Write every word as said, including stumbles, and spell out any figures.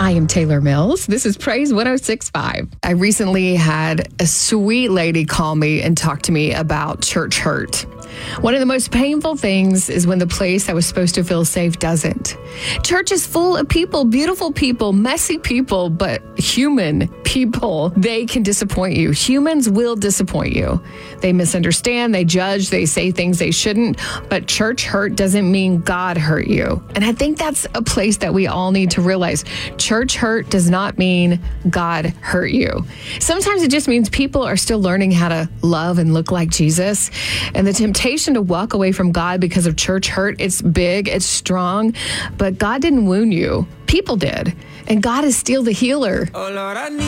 I am Taylor Mills. This is Praise one oh six point five. I recently had a sweet lady call me and talk to me about church hurt. One of the most painful things is when the place that was supposed to feel safe doesn't. Church is full of people, beautiful people, messy people, but human people. They can disappoint you. Humans will disappoint you. They misunderstand, they judge, they say things they shouldn't, but church hurt doesn't mean God hurt you. And I think that's a place that we all need to realize. Church hurt does not mean God hurt you. Sometimes it just means people are still learning how to love and look like Jesus. And the temptation to walk away from God because of church hurt, it's big, it's strong, but God didn't wound you. People did. And God is still the healer. Oh Lord, I need